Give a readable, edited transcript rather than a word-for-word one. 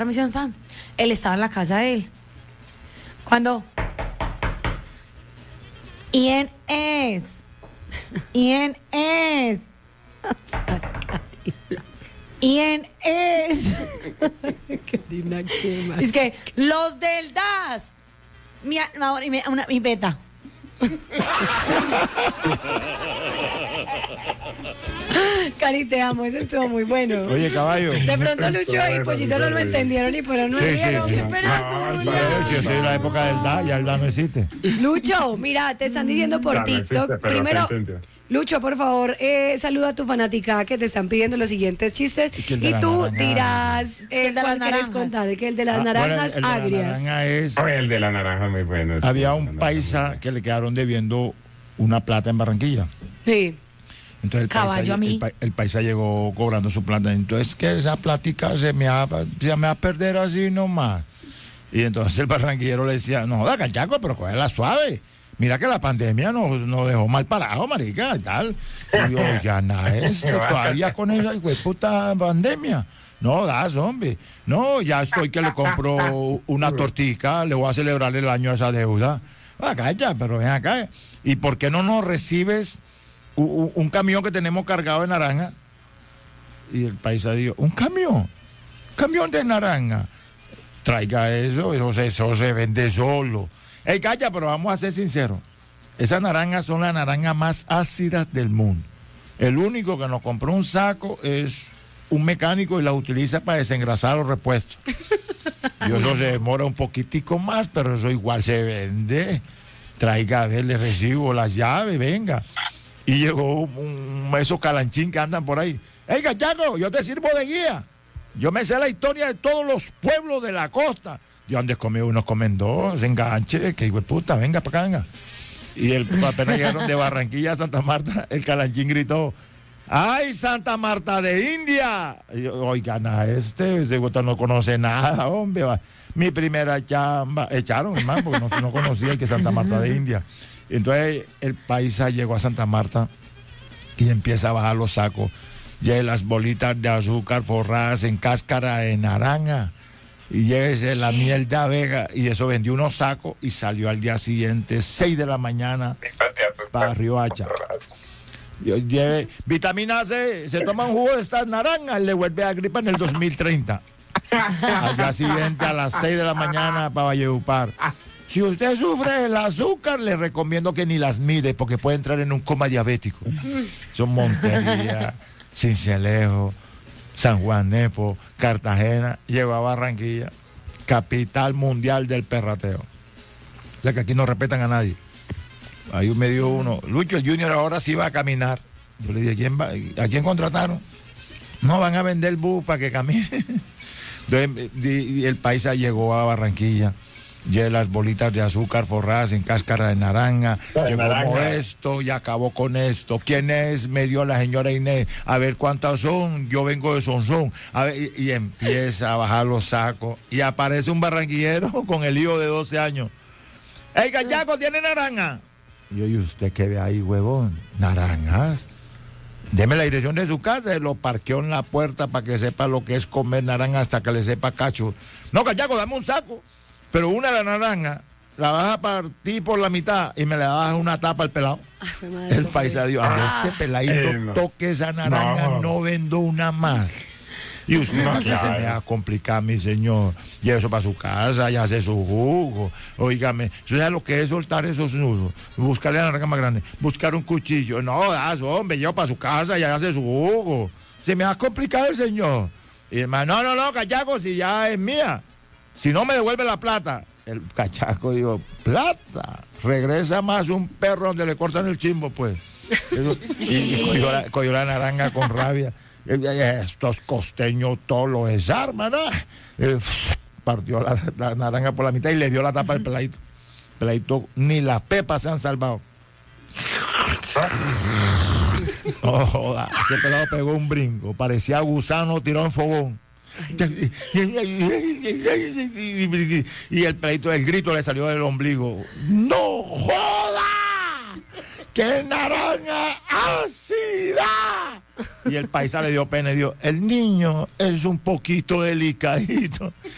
misión, fan. Él estaba en la casa de él. Cuando... ¿Quién es? ¿Quién es? ¿Quién es? Karina, ¿qué más? Es que los del DAS. Mi beta. Cari, te amo, eso estuvo muy bueno. Oye, caballo. De pronto Lucho y Pollito no lo entendieron y pero no rieron. Qué pena. Yo soy de la época del DA, ya el DA no existe. Lucho, mira, te están diciendo por Ya no TikTok. existe, pero Primero, se entiende. Lucho, por favor, saluda a tu fanática que te están pidiendo los siguientes chistes. ¿Y quién de Y la tú naranja? dirás que el de cuál las quieres naranjas. contar, que el de las Bueno, naranjas el de la agrias. naranja es... Oye, el de la naranja es muy bueno. Había un paisa que le quedaron debiendo una plata en Barranquilla. Sí. Entonces el Caballo paisa, a mí. el paisa llegó cobrando su plata. Entonces que esa plática se me va a perder así nomás. Y entonces el barranquillero le decía, no joda, cachaco, pero cógela suave. Mira que la pandemia nos dejó mal parado, marica, y tal. Y yo, ya nada, todavía con esa puta pandemia. No, das, hombre. No, ya estoy que le compro una tortica, le voy a celebrar el año a esa deuda. Acá ya, pero ven acá. ¿Y por qué no nos recibes un camión que tenemos cargado de naranja? Y el paisa dijo, ¿un camión de naranja? Traiga eso se vende solo. Ey, calla, pero vamos a ser sinceros. Esas naranjas son las naranjas más ácidas del mundo. El único que nos compró un saco es un mecánico y la utiliza para desengrasar los repuestos. Y eso se demora un poquitico más, pero eso igual se vende. Traiga, a ver, le recibo las llaves, venga. Y llegó esos calanchín que andan por ahí. ¡Ey, cachaco, yo te sirvo de guía! Yo me sé la historia de todos los pueblos de la costa. Yo antes comí unos, comen dos, enganche, que hijo de puta, venga para acá, venga. Y apenas llegaron de Barranquilla a Santa Marta, el calanchín gritó, ¡ay, Santa Marta de India! Y yo, oigan, ese gusto no conoce nada, hombre. Va. Mi primera chamba, echaron, hermano, porque no conocía que Santa Marta de India. Entonces el paisa llegó a Santa Marta y empieza a bajar los sacos. Lleve las bolitas de azúcar forradas en cáscara de naranja. Y llévese la miel de abeja. Y eso vendió unos sacos y salió al día siguiente, 6 de la mañana, para Río Hacha. Lleve vitamina C, se toma un jugo de estas naranjas, le vuelve a gripa en el 2030. Al día siguiente, a las 6 de la mañana, para Valledupar. Si usted sufre del azúcar, le recomiendo que ni las mire, porque puede entrar en un coma diabético. Son Montería, Cincelejo, San Juan Nepo, Cartagena, llegó a Barranquilla, capital mundial del perrateo. O sea que aquí no respetan a nadie. Ahí me dio uno, Lucho, el Junior ahora sí va a caminar. Yo le dije, ¿a quién contrataron? No, van a vender bus para que camine. Entonces, y el paisa llegó a Barranquilla. Lleva las bolitas de azúcar forradas en cáscara de naranja. Llegó Modesto y acabó con esto. ¿Quién es? Me dio la señora Inés. A ver cuántas son. Yo vengo de Sonsón. A ver, y empieza a bajar los sacos. Y aparece un barranquillero con el hijo de 12 años. ¡Ey, cachaco, tiene naranja! Y yo, ¿y usted qué ve ahí, huevón? ¿Naranjas? Deme la dirección de su casa y lo parqueó en la puerta para que sepa lo que es comer naranja hasta que le sepa cacho. No, cachaco, dame un saco. Pero una de la naranja la vas a partir por la mitad y me le das una tapa al pelado. Ay, madre, el paisa dijo, este peladito no. toque esa naranja, no vendo una más. Y usted no, que se me va a complicar, mi señor. Lleve eso para su casa y hace su jugo. Óigame, ¿sabe lo que es soltar esos nudos? Buscarle la naranja más grande, buscar un cuchillo. No, das, hombre, lleva para su casa y hace su jugo. Se me va a complicar el señor. Y el man, no, cachaco, si ya es mía. Si no me devuelve la plata. El cachaco dijo, ¿plata? Regresa más un perro donde le cortan el chimbo, pues. Eso, y cogió la naranja con rabia. Estos costeños todos lo desarman, ¿no? Partió la naranja por la mitad y le dio la tapa al peladito. Peladito, ni las pepas se han salvado. No joda, ese pelado pegó un brinco, parecía gusano tirado en fogón. Y el peladito, el grito le salió del ombligo. ¡No joda! ¡Qué naranja ácida! Y el paisa le dio pena y dijo, el niño es un poquito delicadito.